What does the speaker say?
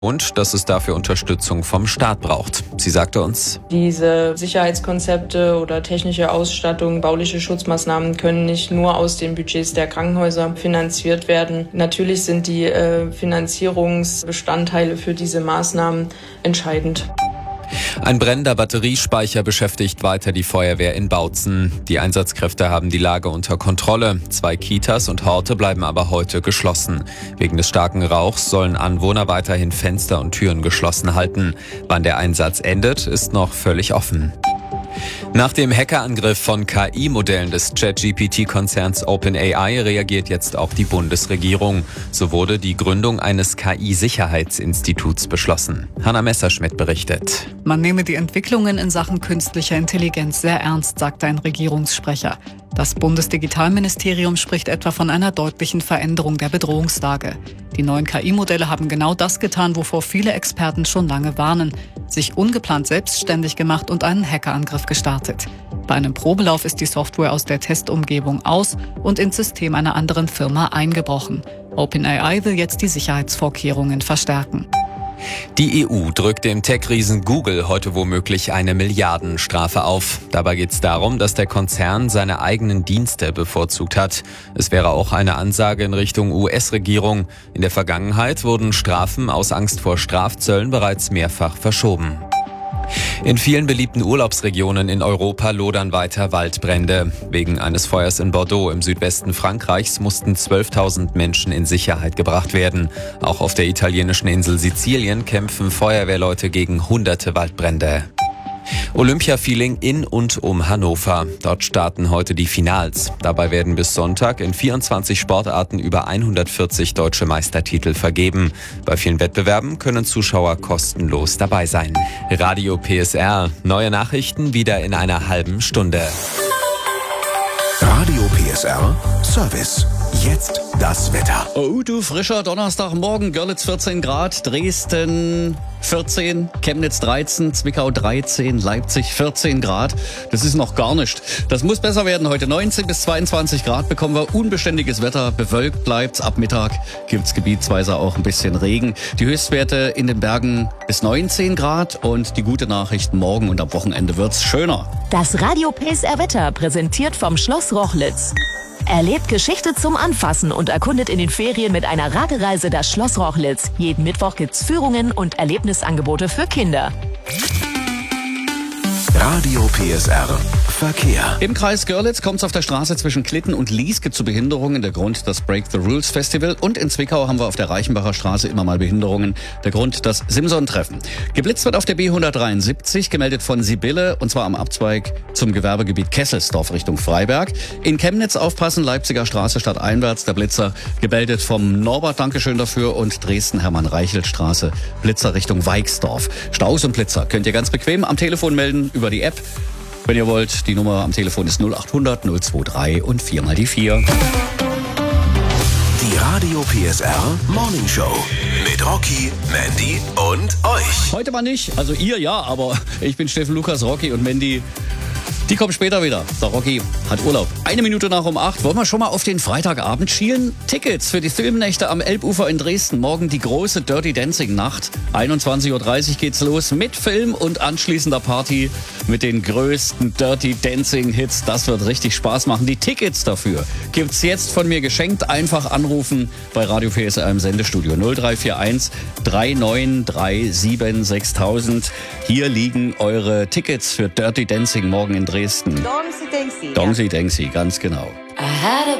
und dass es dafür Unterstützung vom Staat braucht. Sie sagte uns: Diese Sicherheitskonzepte oder technische Ausstattung, bauliche Schutzmaßnahmen können nicht nur aus den Budgets der Krankenhäuser finanziert werden. Natürlich sind die Finanzierungsbestandteile für diese Maßnahmen entscheidend. Ein brennender Batteriespeicher beschäftigt weiter die Feuerwehr in Bautzen. Die Einsatzkräfte haben die Lage unter Kontrolle. 2 Kitas und Horte bleiben aber heute geschlossen. Wegen des starken Rauchs sollen Anwohner weiterhin Fenster und Türen geschlossen halten. Wann der Einsatz endet, ist noch völlig offen. Nach dem Hackerangriff von KI-Modellen des ChatGPT-Konzerns OpenAI reagiert jetzt auch die Bundesregierung. So wurde die Gründung eines KI-Sicherheitsinstituts beschlossen. Hanna Messerschmidt berichtet. Man nehme die Entwicklungen in Sachen künstlicher Intelligenz sehr ernst, sagte ein Regierungssprecher. Das Bundesdigitalministerium spricht etwa von einer deutlichen Veränderung der Bedrohungslage. Die neuen KI-Modelle haben genau das getan, wovor viele Experten schon lange warnen: sich ungeplant selbstständig gemacht und einen Hackerangriff gestartet. Bei einem Probelauf ist die Software aus der Testumgebung aus und ins System einer anderen Firma eingebrochen. OpenAI will jetzt die Sicherheitsvorkehrungen verstärken. Die EU drückt dem Tech-Riesen Google heute womöglich eine Milliardenstrafe auf. Dabei geht es darum, dass der Konzern seine eigenen Dienste bevorzugt hat. Es wäre auch eine Ansage in Richtung US-Regierung. In der Vergangenheit wurden Strafen aus Angst vor Strafzöllen bereits mehrfach verschoben. In vielen beliebten Urlaubsregionen in Europa lodern weiter Waldbrände. Wegen eines Feuers in Bordeaux im Südwesten Frankreichs mussten 12.000 Menschen in Sicherheit gebracht werden. Auch auf der italienischen Insel Sizilien kämpfen Feuerwehrleute gegen hunderte Waldbrände. Olympia-Feeling in und um Hannover. Dort starten heute die Finals. Dabei werden bis Sonntag in 24 Sportarten über 140 deutsche Meistertitel vergeben. Bei vielen Wettbewerben können Zuschauer kostenlos dabei sein. Radio PSR. Neue Nachrichten wieder in einer halben Stunde. Radio PSR Service. Jetzt das Wetter. Oh, du frischer Donnerstagmorgen. Görlitz 14 Grad, Dresden 14, Chemnitz 13, Zwickau 13, Leipzig 14 Grad. Das ist noch gar nicht. Das muss besser werden heute. 19 bis 22 Grad bekommen wir. Unbeständiges Wetter. Bewölkt bleibt's. Ab Mittag gibt's gebietsweise auch ein bisschen Regen. Die Höchstwerte in den Bergen bis 19 Grad. Und die gute Nachricht, morgen und am Wochenende wird's schöner. Das Radio PSR Wetter präsentiert vom Schloss Rochlitz. Erlebt Geschichte zum Anfassen und erkundet in den Ferien mit einer Radreise das Schloss Rochlitz. Jeden Mittwoch gibt's Führungen und Erlebnisangebote für Kinder. Radio PSR Verkehr. Im Kreis Görlitz kommt es auf der Straße zwischen Klitten und Lieske zu Behinderungen. Der Grund das Break the Rules Festival. Und in Zwickau haben wir auf der Reichenbacher Straße immer mal Behinderungen. Der Grund das Simson-Treffen. Geblitzt wird auf der B173, gemeldet von Sibylle, und zwar am Abzweig zum Gewerbegebiet Kesselsdorf Richtung Freiberg. In Chemnitz aufpassen, Leipziger Straße stadteinwärts. Der Blitzer gemeldet vom Norbert, Dankeschön dafür. Und Dresden Hermann-Reichelt-Straße, Blitzer Richtung Weixdorf. Staus und Blitzer könnt ihr ganz bequem am Telefon melden über die App. Wenn ihr wollt, die Nummer am Telefon ist 0800 023 und 4 mal die 4. Die Radio PSR Morning Show mit Rocky, Mandy und euch. Heute mal nicht, also ihr ja, aber ich bin Steffen Lukas, Rocky und Mandy. Die kommen später wieder. Der Rocky hat Urlaub. 1 Minute nach um 8. Wollen wir schon mal auf den Freitagabend schielen? Tickets für die Filmnächte am Elbufer in Dresden. Morgen die große Dirty Dancing Nacht. 21.30 Uhr geht's los mit Film und anschließender Party mit den größten Dirty Dancing Hits. Das wird richtig Spaß machen. Die Tickets dafür gibt's jetzt von mir geschenkt. Einfach anrufen bei Radio PSR im Sendestudio 0341 3937 6000. Hier liegen eure Tickets für Dirty Dancing morgen in Dresden. Dongsi Dengsi. Dongsi Dengsi, ganz genau. I had a